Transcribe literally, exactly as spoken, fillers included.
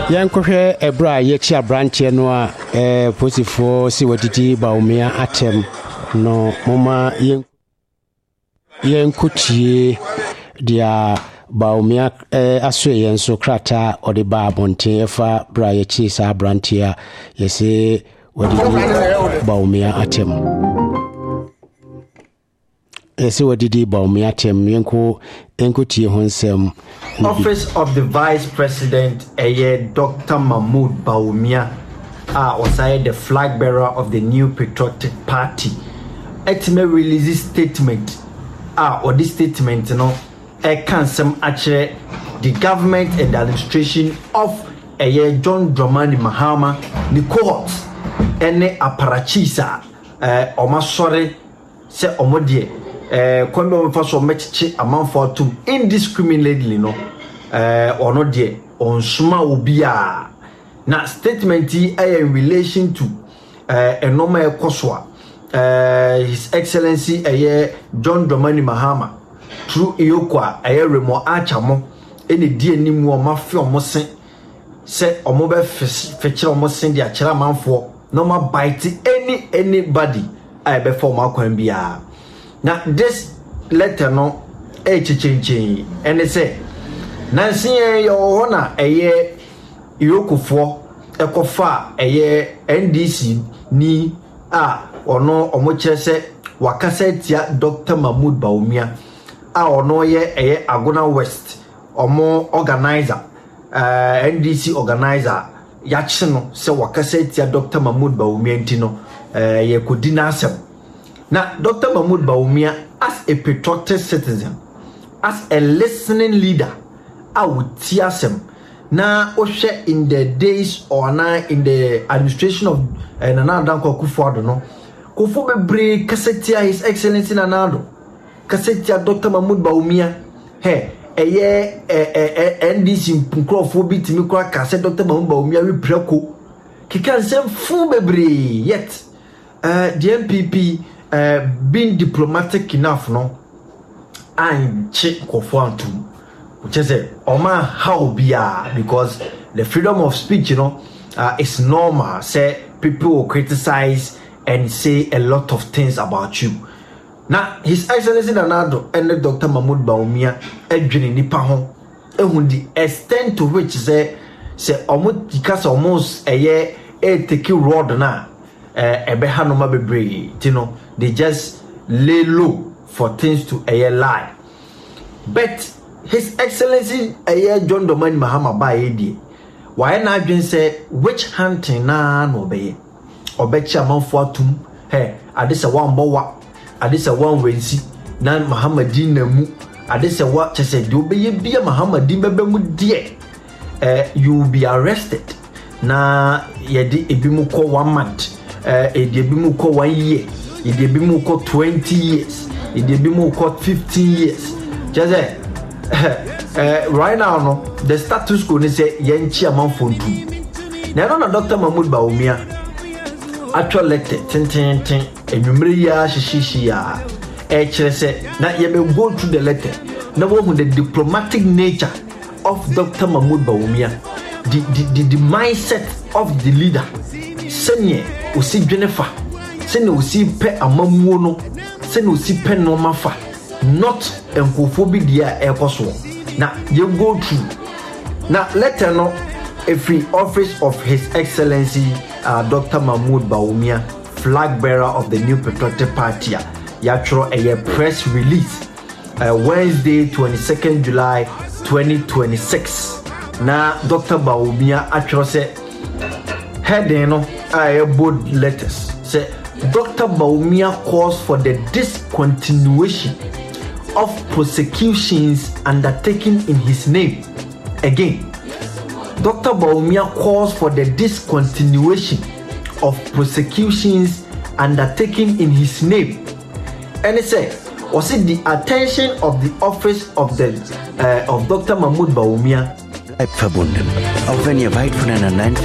Yankwe Ebra Yechia branch no eh posifo si wadidi Bawumia atem no moma yen yenkutie dia Bawumia eh aso yen so krata ode ba bonten efa bra yechi sa branch ya yese wadidi Bawumia atem yese wadidi Bawumia atem yenko enkutie honsem. Office of the Vice President, eh, Doctor Mahmoud Bawumia, ah, was the flag bearer of the New Patriotic Party. It may release statement, ah, or this statement, you know, I can some actually the government and the administration of eh, John Dramani Mahama, the court, and the apparachisa, eh, omasore, se omodie. Eh, kwamba mfaso mechichi amanfo to indiscriminately no eh ono de onsuma obi a na statement yi in relation to eh enoma ekoso eh His Excellency eh John Dramani Mahama through Iyokwa eh Remo Achamo ene die nimu o mafe omo sen se omo be fechira omo sen dia kira amanfo no ma bite any anybody I be form akwan bia. Now this letter no eh chichinchi and they say Nancy your honor a year Iyokufo ekofa a year N D C ni a ono omoche se wakase tia Doctor Mahmoud Bawumia a ono ye a Agona West omo organizer uh, N D C organizer yachino se wakase tia Doctor Mahmoud Bawumia ntino uh, ye kudina asem. Now, Doctor Mahmoud Bawumia, as a patriotic citizen, as a listening leader, I would tear him. Now, Oshe in the days or now in the administration of Nana Danko Kufuor, no, Kufu bebre kasetia His Excellency Nanado, kasetia Doctor Mahmoud Bawumia, hey, a year N D C Punkrofobi Timikwa kaset Doctor Mahmoud Bawumia we preko, kikan sem fu bebre yet, uh, the M P P. Uh, being diplomatic enough, no, and check conform to which is a Oma how be because the freedom of speech, you know, uh, is normal. Say people will criticize and say a lot of things about you. Now, His Excellency Nanado and Doctor Mahmoud Bawumia, Edwin Nipaho, and the extent to which say say almost because almost a year a take you road now. Uh, you know, they just lay low for things to a lie. But His Excellency a John Dramani Mahama by A why not just say witch hunting na no be or bet your man for tum hey at this a one bowa at this a one wensi nan Muhammadin mu at this a what just said you be be a Muhammadin bebe dear uh you will be arrested na yedi ebimu ko one month. Uh, it be more one year, it be more twenty years, it be more fifteen years. Just uh, uh, right now, no, the status quo is a Yanchi amount for two. Now, Doctor Mahmoud Bawumia actual letter, ten ten ten, and Numeria Shishia, H S A. Now, you may go through the letter. Now, with the diplomatic nature of Doctor Mahmoud Bawumia, the, the, the, the mindset of the leader, Senye. Osi Jennifer, send osi pe amamuo no, send osi pe no mafa, not enkofobi dia ekoso. Now you go through. Now letter no, every office of His Excellency uh, Doctor Mahmoud Bawumia, flag bearer of the New Patriotic Party, yatro a press release, uh, Wednesday twenty-second July twenty twenty-six. Now Doctor Bawumia actually said, heading no. I bold letters say Doctor Bawumia calls for the discontinuation of prosecutions undertaken in his name. Again, Doctor Bawumia calls for the discontinuation of prosecutions undertaken in his name. And he said, was it the attention of the office of the uh, of Doctor Mahmoud Bawumia? Verbunden. Auch wenn ihr weit voneinander